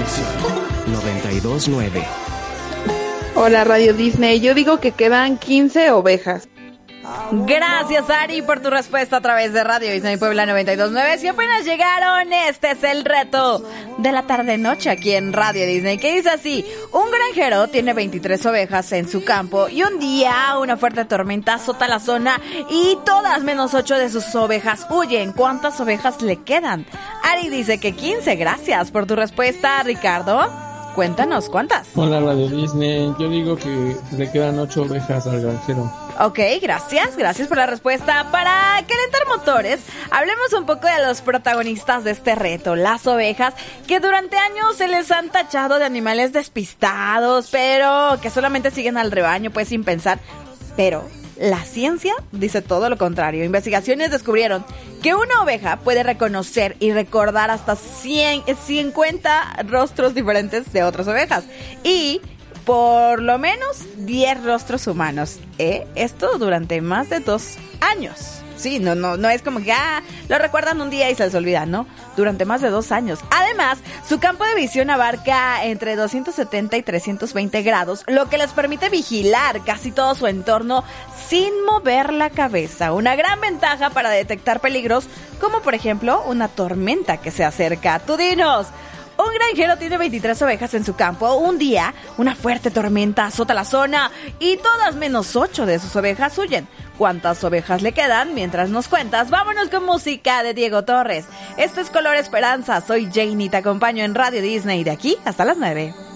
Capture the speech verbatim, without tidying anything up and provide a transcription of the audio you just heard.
noventa y dos nueve. Hola Radio Disney, yo digo que quedan quince ovejas. Gracias, Ari, por tu respuesta a través de Radio Disney Puebla noventa y dos nueve. Si apenas llegaron, este es el reto de la tarde-noche aquí en Radio Disney, que dice así: un granjero tiene veintitrés ovejas en su campo y un día una fuerte tormenta azota la zona y todas menos ocho de sus ovejas huyen. ¿Cuántas ovejas le quedan? Ari dice que quince. Gracias por tu respuesta, Ricardo. Cuéntanos, ¿cuántas? Hola Radio Disney, yo digo que le quedan ocho ovejas al granjero. Ok, gracias, gracias por la respuesta. Para calentar motores, hablemos un poco de los protagonistas de este reto, las ovejas, que durante años se les han tachado de animales despistados, pero que solamente siguen al rebaño, pues sin pensar. Pero la ciencia dice todo lo contrario. Investigaciones descubrieron que una oveja puede reconocer y recordar hasta cien, cincuenta rostros diferentes de otras ovejas y por lo menos diez rostros humanos. ¿Eh? Esto durante más de dos años. Sí, no, no, no es como que ah, lo recuerdan un día y se les olvida, ¿no? Durante más de dos años. Además, su campo de visión abarca entre doscientos setenta y trescientos veinte grados, lo que les permite vigilar casi todo su entorno sin mover la cabeza. Una gran ventaja para detectar peligros, como por ejemplo una tormenta que se acerca. Tú dinos. Un granjero tiene veintitrés ovejas en su campo. Un día, una fuerte tormenta azota la zona y todas menos ocho de sus ovejas huyen. ¿Cuántas ovejas le quedan? Mientras nos cuentas, vámonos con música de Diego Torres. Esto es Color Esperanza. Soy Janie, te acompaño en Radio Disney de aquí hasta las nueve.